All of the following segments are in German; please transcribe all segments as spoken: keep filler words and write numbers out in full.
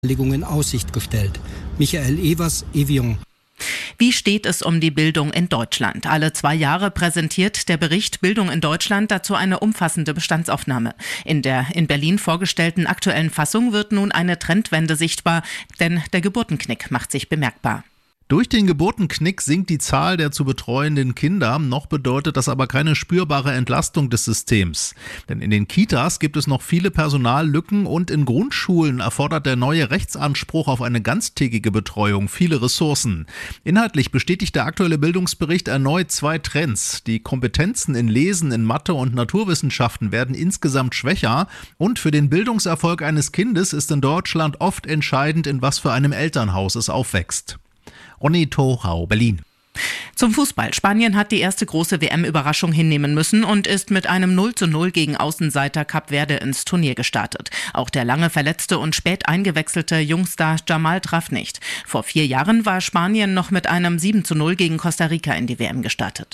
in Aussicht gestellt. Michael Evers, Evian. Wie steht es um die Bildung in Deutschland? Alle zwei Jahre präsentiert der Bericht Bildung in Deutschland dazu eine umfassende Bestandsaufnahme. In der in Berlin vorgestellten aktuellen Fassung wird nun eine Trendwende sichtbar, denn der Geburtenknick macht sich bemerkbar. Durch den Geburtenknick sinkt die Zahl der zu betreuenden Kinder, noch bedeutet das aber keine spürbare Entlastung des Systems. Denn in den Kitas gibt es noch viele Personallücken und in Grundschulen erfordert der neue Rechtsanspruch auf eine ganztägige Betreuung viele Ressourcen. Inhaltlich bestätigt der aktuelle Bildungsbericht erneut zwei Trends. Die Kompetenzen in Lesen, in Mathe und Naturwissenschaften werden insgesamt schwächer und für den Bildungserfolg eines Kindes ist in Deutschland oft entscheidend, in was für einem Elternhaus es aufwächst. Ronny Torau, Berlin. Zum Fußball. Spanien hat die erste große W M-Überraschung hinnehmen müssen und ist mit einem null zu null gegen Außenseiter Kap Verde ins Turnier gestartet. Auch der lange verletzte und spät eingewechselte Jungstar Jamal traf nicht. Vor vier Jahren war Spanien noch mit einem sieben zu null gegen Costa Rica in die W M gestartet.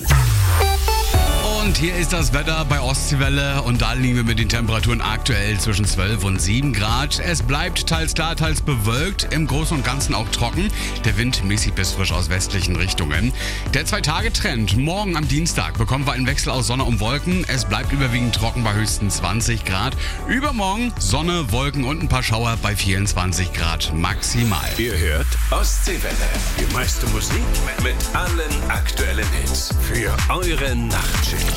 Und hier ist das Wetter bei Ostseewelle und da liegen wir mit den Temperaturen aktuell zwischen zwölf und sieben Grad. Es bleibt teils klar, teils bewölkt, im Großen und Ganzen auch trocken. Der Wind mäßig bis frisch aus westlichen Richtungen. Der Zwei-Tage-Trend. Morgen am Dienstag bekommen wir einen Wechsel aus Sonne und Wolken. Es bleibt überwiegend trocken bei höchstens zwanzig Grad. Übermorgen Sonne, Wolken und ein paar Schauer bei vierundzwanzig Grad maximal. Ihr hört Ostseewelle. Die meiste Musik mit allen aktuellen Hits für eure Nachtschicht.